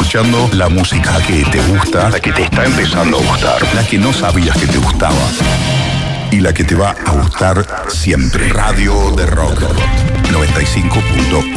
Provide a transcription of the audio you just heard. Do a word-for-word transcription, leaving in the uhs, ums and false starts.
escuchando la música que te gusta, la que te está empezando a gustar, la que no sabías que te gustaba y la que te va a gustar siempre. Radio de Rock noventa y cinco punto uno.